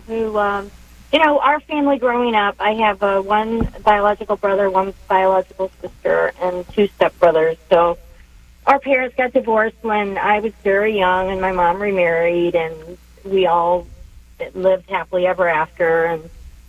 who, our family growing up, I have one biological brother, one biological sister, and two stepbrothers. So our parents got divorced when I was very young, and my mom remarried, and we all lived happily ever after. And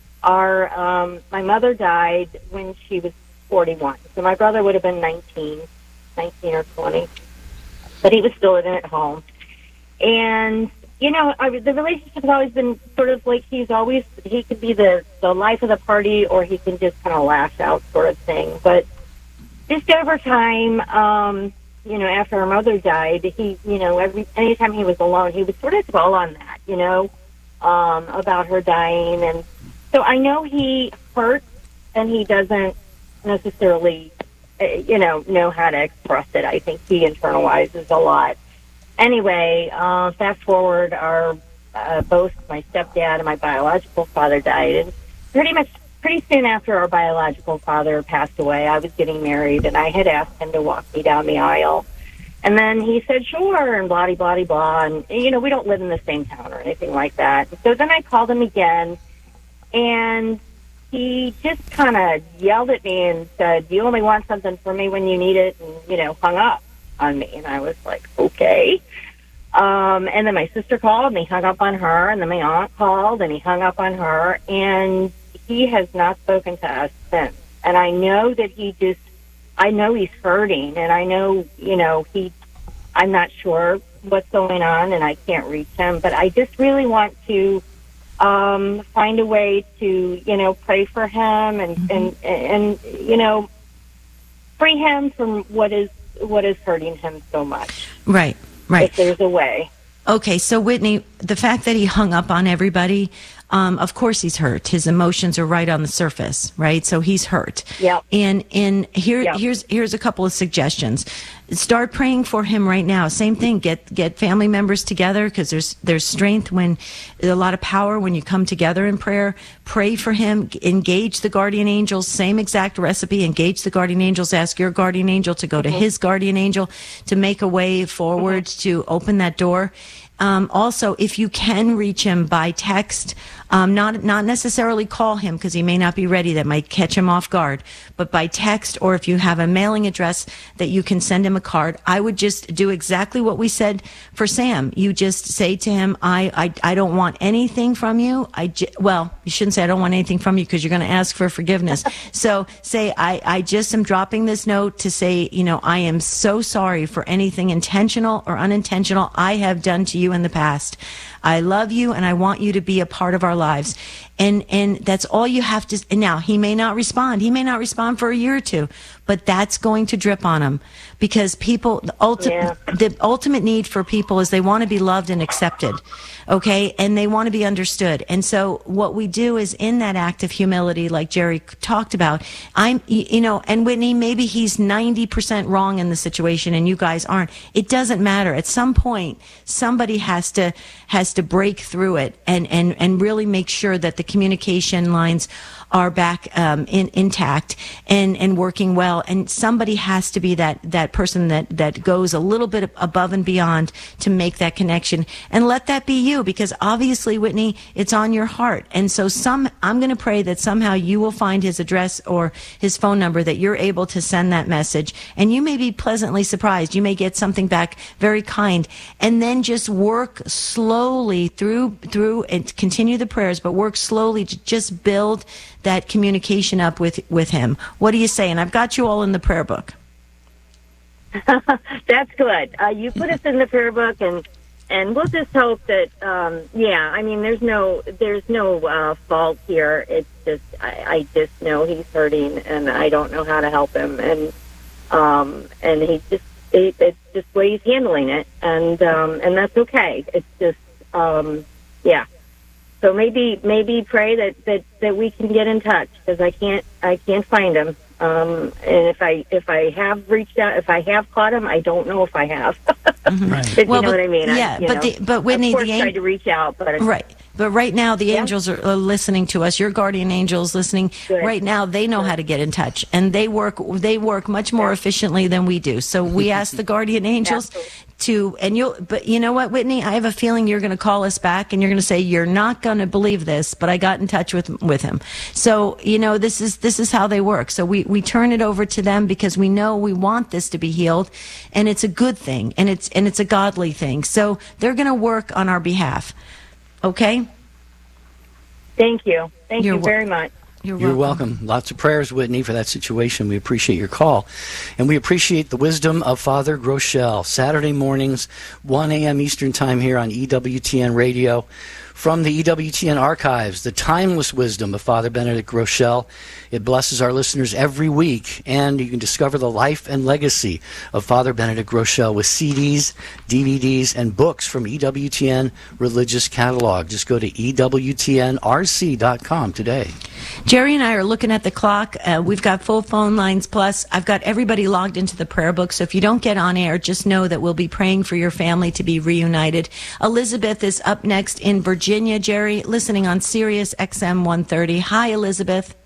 my mother died when she was 41. So my brother would have been 19 or 20, but he was still living at home. And, the relationship has always been sort of like he could be the life of the party, or he can just kind of lash out sort of thing. But just over time, after our mother died, he, anytime he was alone, he would sort of dwell on that, about her dying. And so I know he hurts, and he doesn't necessarily, know how to express it. I think he internalizes a lot. Anyway, fast forward, both my stepdad and my biological father died, and pretty soon after our biological father passed away, I was getting married, and I had asked him to walk me down the aisle. And then he said, sure, and blah, blah, blah, and, we don't live in the same town or anything like that. So then I called him again, and he just kind of yelled at me and said, you only want something from me when you need it, and, hung up on me. And I was like, okay. And then my sister called, and he hung up on her, and then my aunt called, and he hung up on her, and he has not spoken to us since. And I know that I know he's hurting, and I know, I'm not sure what's going on, and I can't reach him, but I just really want to find a way to, pray for him and free him from what is hurting him so much. Right. If there's a way. Okay, so Whitney, the fact that he hung up on everybody, of course he's hurt. His emotions are right on the surface, right? So he's hurt. Yeah. And here's a couple of suggestions. Start praying for him right now. Same thing. Get family members together, because there's strength there's a lot of power when you come together in prayer. Pray for him. Engage the guardian angels. Same exact recipe. Engage the guardian angels. Ask your guardian angel to go to his guardian angel to make a way forward to open that door. Also, if you can reach him by text, not necessarily call him, because he may not be ready. That might catch him off guard. But by text, or if you have a mailing address that you can send him a card, I would just do exactly what we said for Sam. You just say to him, I don't want anything from you. You shouldn't say I don't want anything from you, because you're going to ask for forgiveness. So say, I just am dropping this note to say, I am so sorry for anything intentional or unintentional I have done to you in the past. I love you, and I want you to be a part of our lives. And that's all you have to. And now he may not respond. He may not respond for a year or two, but that's going to drip on him, because people, the ultimate need for people is they want to be loved and accepted. Okay. And they want to be understood. And so what we do is, in that act of humility, like Jerry talked about, and Whitney, maybe he's 90% wrong in the situation and you guys aren't. It doesn't matter. At some point, somebody has to break through it and really make sure that the communication lines are back intact and working well. And somebody has to be that person that goes a little bit above and beyond to make that connection. And let that be you, because obviously, Whitney, it's on your heart. And so I'm going to pray that somehow you will find his address or his phone number, that you're able to send that message. And you may be pleasantly surprised. You may get something back very kind. And then just work slowly through and continue the prayers, but work slowly to just build that communication up with him. What do you say? And I've got you all in the prayer book. That's good. You put us in the prayer book, and we'll just hope that. There's no fault here. It's just I just know he's hurting, and I don't know how to help him, and it's just the way he's handling it, and that's okay. It's just So maybe pray that we can get in touch, because I can't find him. And if I have reached out, if I have caught him, I don't know if I have. If you know what I mean. Yeah, but Whitney, of course, tried to reach out, but right. But right now, the angels are listening to us. Your guardian angels listening. Good. Right now, they know how to get in touch, and they work much more efficiently than we do. So we ask the guardian angels but you know what, Whitney? I have a feeling you're going to call us back and you're going to say, you're not going to believe this, but I got in touch with him. So, this is how they work. So we turn it over to them because we know we want this to be healed, and it's a good thing, and it's a godly thing. So they're going to work on our behalf. Okay? Thank you. Thank you very much. You're welcome. Lots of prayers, Whitney, for that situation. We appreciate your call. And we appreciate the wisdom of Father Groeschel. Saturday mornings, 1 a.m. Eastern Time here on EWTN Radio. From the EWTN archives, the timeless wisdom of Father Benedict Groeschel. It blesses our listeners every week, and you can discover the life and legacy of Father Benedict Groeschel with CDs, DVDs, and books from EWTN Religious Catalog. Just go to EWTNRC.com today. Jerry and I are looking at the clock. We've got full phone lines, plus I've got everybody logged into the prayer book, so if you don't get on air, just know that we'll be praying for your family to be reunited. Elizabeth is up next in Virginia, Jerry, listening on Sirius XM 130. Hi, Elizabeth.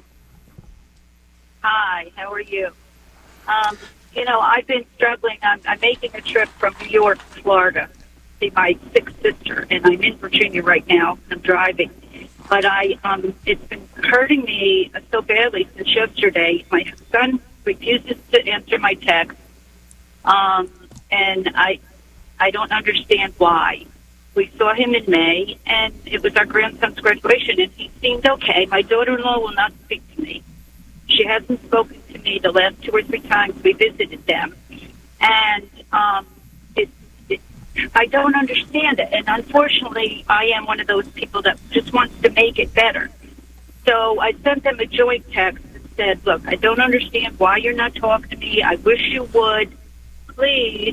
Hi, how are you? I've been struggling. I'm making a trip from New York to Florida to see my sick sister, and I'm in Virginia right now. I'm driving. But it's been hurting me so badly since yesterday. My son refuses to answer my text, and I don't understand why. We saw him in May, and it was our grandson's graduation, and he seemed okay. My daughter-in-law will not speak to me. She hasn't spoken to me the last 2 or 3 times we visited them, and I don't understand it. And unfortunately, I am one of those people that just wants to make it better. So I sent them a joint text that said, look, I don't understand why you're not talking to me. I wish you would. Please,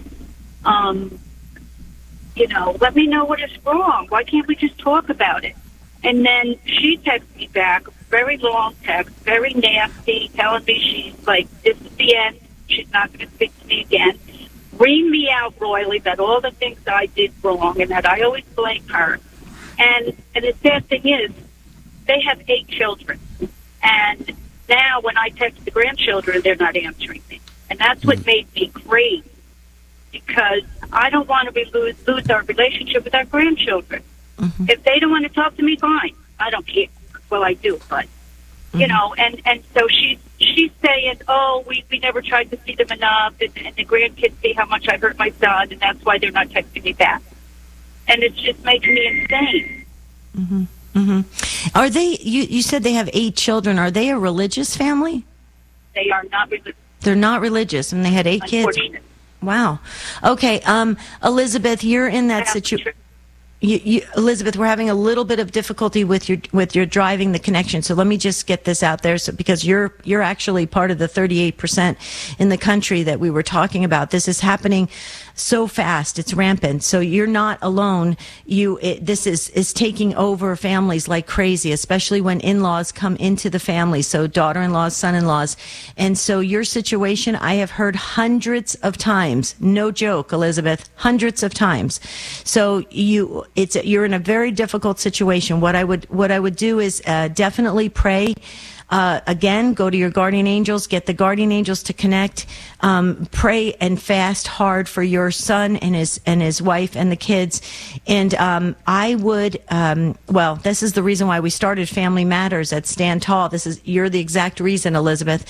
let me know what is wrong. Why can't we just talk about it? And then she texted me back, a very long text, very nasty, telling me she's like, this is the end. She's not going to speak to me again. Ream me out royally that all the things I did wrong and that I always blame her. And the sad thing is, they have 8 children. And now when I text the grandchildren, they're not answering me. And that's what made me crazy, because I don't want to lose our relationship with our grandchildren. Mm-hmm. If they don't want to talk to me, fine. I don't care. Well, I do, but, and so she's saying, oh, we never tried to see them enough, and the grandkids see how much I hurt my son, and that's why they're not texting me back. And it's just making me insane. Mm-hmm. Mm-hmm. Are they, you said they have 8 children. Are they a religious family? They are not religious. They're not religious, and they had 8 kids. Wow. Okay, Elizabeth, you're in that situation. Elizabeth, we're having a little bit of difficulty with your driving, the connection. So let me just get this out there, because you're actually part of the 38% in the country that we were talking about. This is happening so fast; it's rampant. So you're not alone. This is taking over families like crazy, especially when in-laws come into the family. So daughter-in-laws, son-in-laws, and so your situation, I have heard hundreds of times. No joke, Elizabeth, hundreds of times. So you're in a very difficult situation. What I would do is definitely pray. Again, go to your guardian angels, get the guardian angels to connect, pray and fast hard for your son and his wife and the kids. And I would, this is the reason why we started Family Matters at Stand Tall. You're the exact reason, Elizabeth.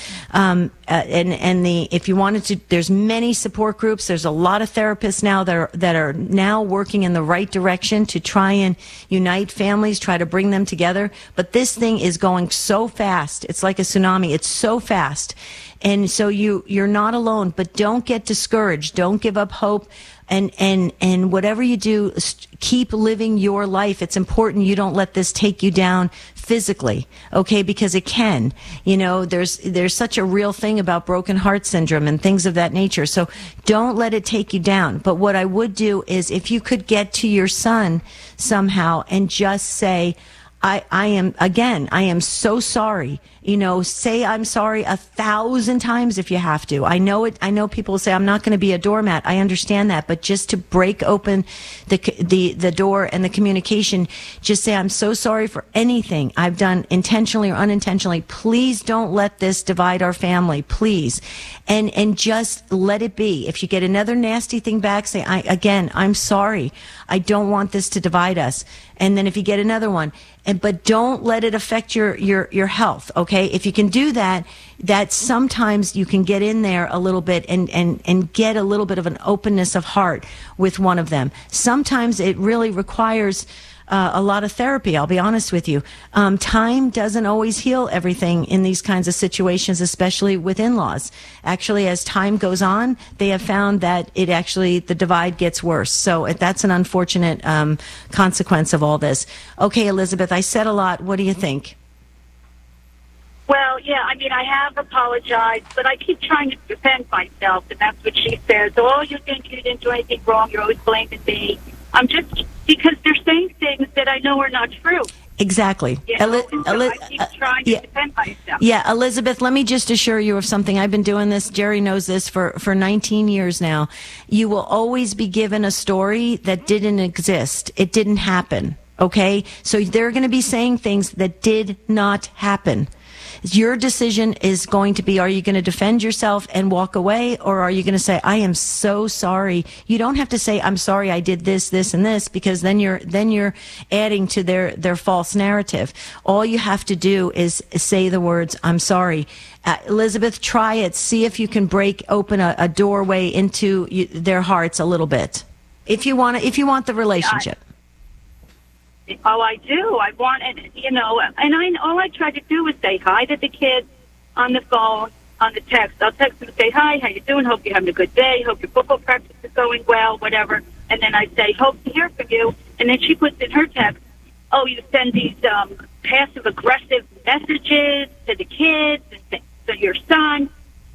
If you wanted to, there's many support groups. There's a lot of therapists now that are now working in the right direction to try and unite families, try to bring them together. But this thing is going so fast. It's like a tsunami. It's so fast. And so you're not alone, but don't get discouraged. Don't give up hope. And whatever you do, keep living your life. It's important you don't let this take you down physically, okay? Because it can. There's such a real thing about broken heart syndrome and things of that nature. So don't let it take you down. But what I would do is, if you could get to your son somehow and just say, I am so sorry. Say I'm sorry 1,000 times if you have to. I know people say I'm not going to be a doormat. I understand that, but just to break open the door and the communication, just say I'm so sorry for anything I've done intentionally or unintentionally. Please don't let this divide our family, please. And just let it be. If you get another nasty thing back, say, I'm sorry. I don't want this to divide us. And then if you get another one, but don't let it affect your health, okay? If you can do that sometimes you can get in there a little bit and get a little bit of an openness of heart with one of them. Sometimes it really requires a lot of therapy, I'll be honest with you. Time doesn't always heal everything in these kinds of situations, especially with in-laws. Actually, as time goes on, they have found that the divide gets worse. So that's an unfortunate consequence of all this. Okay, Elizabeth, I said a lot. What do you think? Well, yeah, I have apologized, but I keep trying to defend myself, and that's what she says. Oh, you think you didn't do anything wrong, you're always blaming me. I'm just, because they're saying things that I know are not true. Exactly. I keep trying to defend myself. Yeah, Elizabeth, let me just assure you of something. I've been doing this, Jerry knows this, for 19 years now. You will always be given a story that didn't exist. It didn't happen, okay? So they're going to be saying things that did not happen. Your decision is going to be, are you going to defend yourself and walk away, or are you going to say, I am so sorry? You don't have to say, I'm sorry I did this, this, and this, because then you're adding to their false narrative. All you have to do is say the words, I'm sorry. Elizabeth, try it. See if you can break open a doorway into their hearts a little bit. If you want the relationship. Oh, I do. I want it, and all I try to do is say hi to the kids on the phone, on the text. I'll text them and say, hi, how you doing? Hope you're having a good day. Hope your football practice is going well, whatever. And then I say, hope to hear from you. And then she puts in her text, oh, you send these passive-aggressive messages to the kids and to your son.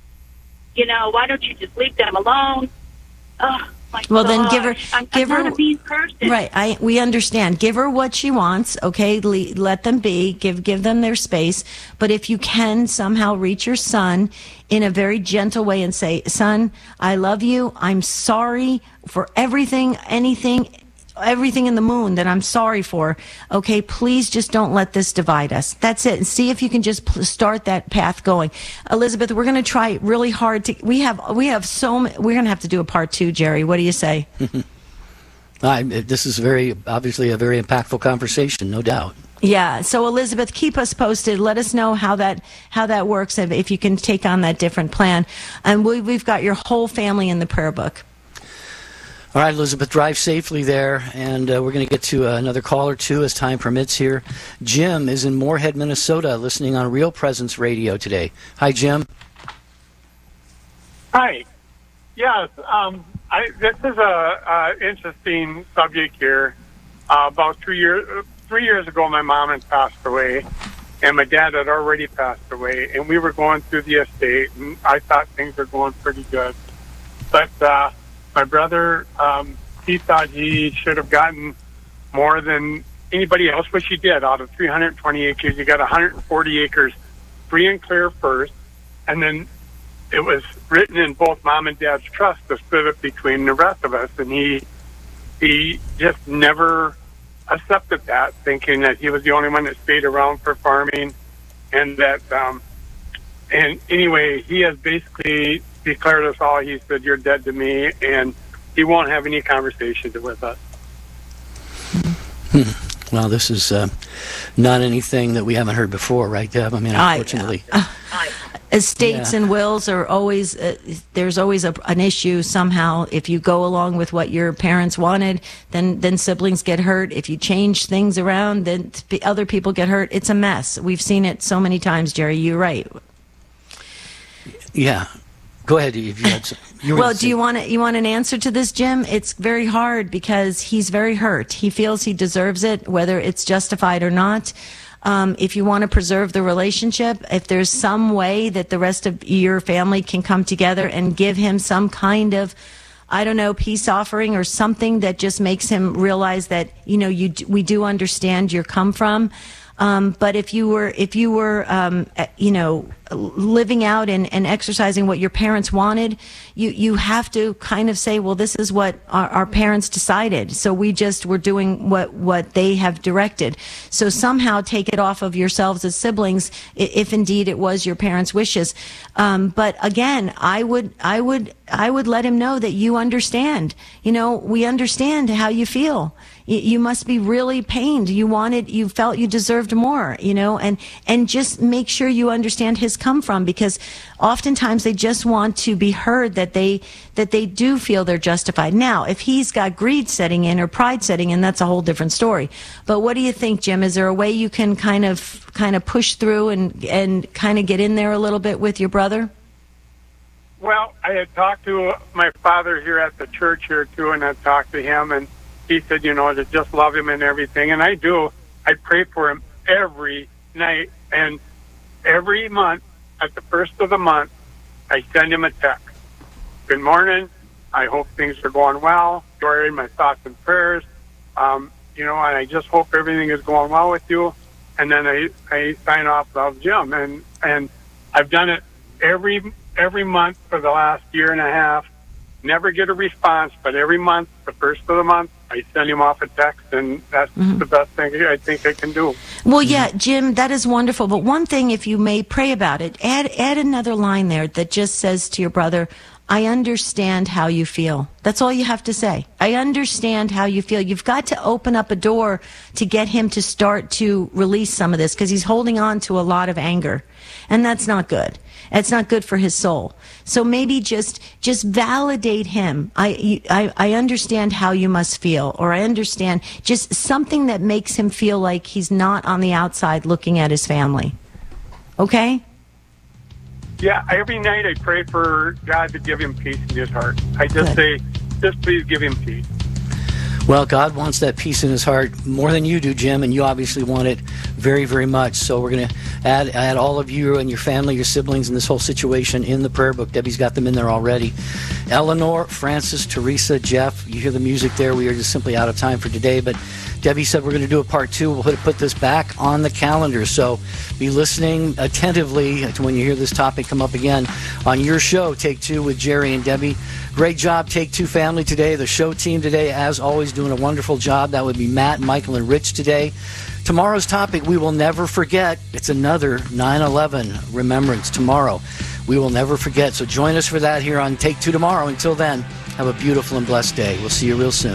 Why don't you just leave them alone? Oh. Well, then give her. I'm not a mean person. Right. We understand. Give her what she wants. Okay. Let them be. Give them their space. But if you can somehow reach your son in a very gentle way and say, son, I love you. I'm sorry for everything in the moon that I'm sorry for. Okay, please just don't let this divide us. That's it. And see if you can just start that path going. Elizabeth, we're going to try really hard to, we're going to have to do a part 2, Jerry. What do you say? This is obviously a very impactful conversation, no doubt. Yeah. So Elizabeth, keep us posted. Let us know how that works, if you can take on that different plan. And we've got your whole family in the prayer book. All right, Elizabeth, drive safely there, and we're going to get to another call or two as time permits here. Jim is in Moorhead, Minnesota, listening on Real Presence Radio today. Hi, Jim. Hi. Yes, this is a interesting subject here. About 3 years ago, my mom had passed away, and my dad had already passed away, and we were going through the estate, and I thought things were going pretty good. But my brother, he thought he should have gotten more than anybody else, which he did. Out of 320 acres, he got 140 acres free and clear first, and then it was written in both Mom and Dad's trust to split it between the rest of us, and he just never accepted that, thinking that he was the only one that stayed around for farming, and that and anyway, he has basically declared us all. He said, you're dead to me, and he won't have any conversations with us. Well, this is not anything that we haven't heard before, right, Deb? Unfortunately. Estates and wills are always, there's always an issue somehow. If you go along with what your parents wanted, then siblings get hurt. If you change things around, then other people get hurt. It's a mess. We've seen it so many times, Jerry. You're right. Yeah. Go ahead. If you had some, well, do you want an answer to this, Jim? It's very hard because he's very hurt. He feels he deserves it, whether it's justified or not. If you want to preserve the relationship, if there's some way that the rest of your family can come together and give him some kind of I don't know, peace offering or something that just makes him realize that, you know, we do understand your come from. But if you were, you know, living out and exercising what your parents wanted, you have to kind of say, well, this is what our parents decided. So we're doing what they have directed. So somehow take it off of yourselves as siblings, if indeed it was your parents' wishes. But again, I would let him know that you understand. You know, we understand how you feel. You must be really pained. You felt you deserved more, you know, and just make sure you understand his come from, because oftentimes they just want to be heard that they do feel they're justified. Now, if he's got greed setting in or pride setting in, that's a whole different story. But what do you think, Jim? Is there a way you can kind of push through and kind of get in there a little bit with your brother? Well, I had talked to my father here at the church here too, and I talked to him, and he said, you know, to just love him and everything. And I do. I pray for him every night. And every month, at the first of the month, I send him a text. Good morning. I hope things are going well. Jory, my thoughts and prayers. You know, and I just hope everything is going well with you. And then I sign off, love, Jim. And I've done it every month for the last year and a half. Never get a response, but every month, the first of the month, I send him off a text, and that's the best thing I think I can do. Well, yeah, Jim, that is wonderful. But one thing, if you may pray about it, add another line there that just says to your brother, I understand how you feel. That's all you have to say. I understand how you feel. You've got to open up a door to get him to start to release some of this, because he's holding on to a lot of anger, and that's not good. It's not good for his soul. So maybe just validate him. I understand how you must feel, or I understand, just something that makes him feel like he's not on the outside looking at his family. Okay? Yeah, every night I pray for God to give him peace in his heart. I just say, just please give him peace. Well, God wants that peace in his heart more than you do, Jim, and you obviously want it very, very much. So we're going to add all of you and your family, your siblings in this whole situation in the prayer book. Debbie's got them in there already. Eleanor, Francis, Teresa, Jeff, you hear the music there. We are just simply out of time for today, but Debbie said we're going to do a part 2. We'll put this back on the calendar, so be listening attentively to when you hear this topic come up again on your show, Take Two with Jerry and Debbie. Great job, Take Two family today. The show team today, as always, doing a wonderful job. That would be Matt, Michael, and Rich today. Tomorrow's topic, we will never forget. It's another 9/11 remembrance tomorrow. We will never forget, so join us for that here on Take Two tomorrow. Until then, have a beautiful and blessed day. We'll see you real soon.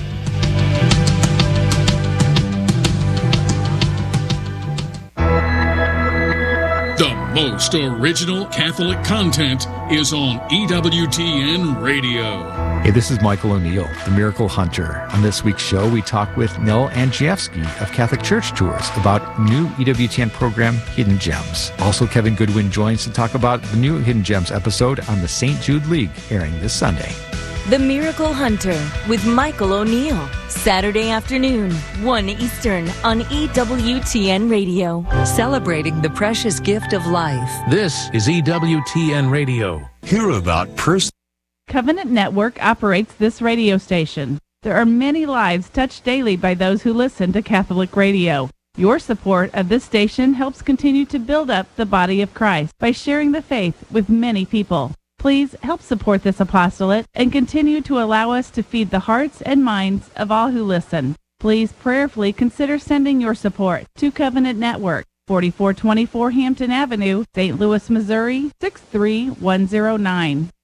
The most original Catholic content is on EWTN Radio. Hey, this is Michael O'Neill, the Miracle Hunter. On this week's show, we talk with Nil Andrzejewski of Catholic Church Tours about new EWTN program, Hidden Gems. Also, Kevin Goodwin joins to talk about the new Hidden Gems episode on the St. Jude League, airing this Sunday. The Miracle Hunter with Michael O'Neill. Saturday afternoon, 1 Eastern on EWTN Radio. Celebrating the precious gift of life. This is EWTN Radio. Hear about Covenant Network operates this radio station. There are many lives touched daily by those who listen to Catholic radio. Your support of this station helps continue to build up the body of Christ by sharing the faith with many people. Please help support this apostolate and continue to allow us to feed the hearts and minds of all who listen. Please prayerfully consider sending your support to Covenant Network, 4424 Hampton Avenue, St. Louis, Missouri, 63109.